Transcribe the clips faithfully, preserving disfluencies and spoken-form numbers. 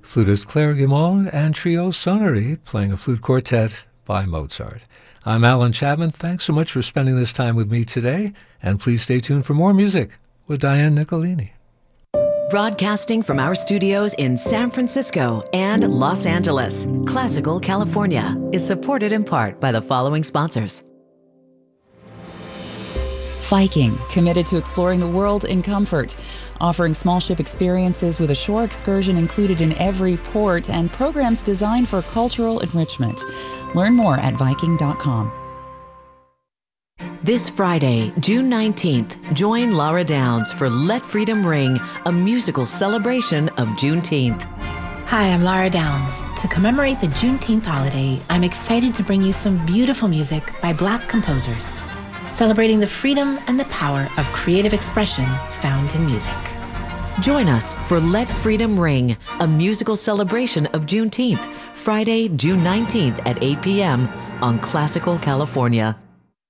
flutist Claire Guimond and trio Sonnery playing a flute quartet by Mozart. I'm Alan Chapman. Thanks so much for spending this time with me today, and please stay tuned for more music with Diane Nicolini. Broadcasting from our studios in San Francisco and Los Angeles, Classical California is supported in part by the following sponsors. Viking, committed to exploring the world in comfort, offering small ship experiences with a shore excursion included in every port and programs designed for cultural enrichment. Learn more at Viking dot com. This Friday, June nineteenth, join Laura Downs for Let Freedom Ring, a musical celebration of Juneteenth. Hi, I'm Laura Downs. To commemorate the Juneteenth holiday, I'm excited to bring you some beautiful music by Black composers, celebrating the freedom and the power of creative expression found in music. Join us for Let Freedom Ring, a musical celebration of Juneteenth, Friday, June nineteenth at eight p.m. on Classical California.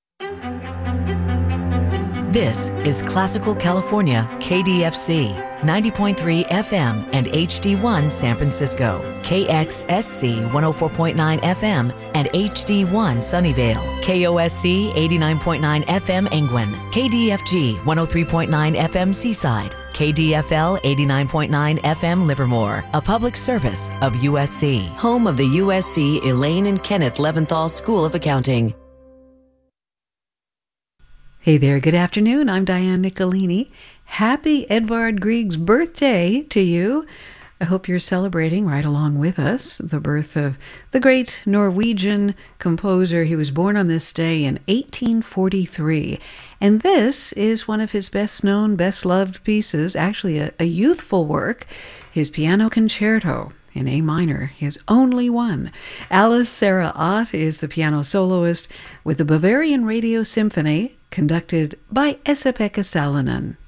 This is Classical California, K D F C, ninety point three F M and H D one San Francisco, K X S C one oh four point nine F M and H D one Sunnyvale, K O S C eighty-nine point nine F M Angwin, K D F G one oh three point nine F M Seaside, K D F L eighty-nine point nine F M Livermore, a public service of U S C, home of the U S C Elaine and Kenneth Leventhal School of Accounting. Hey there, good afternoon. I'm Diane Nicolini. Happy Edvard Grieg's birthday to you. I hope you're celebrating right along with us the birth of the great Norwegian composer. He was born on this day in eighteen forty-three. And this is one of his best-known, best-loved pieces, actually a, a youthful work, his Piano Concerto in A minor, his only one. Alice Sarah Ott is the piano soloist with the Bavarian Radio Symphony, conducted by Esa-Pekka Salonen.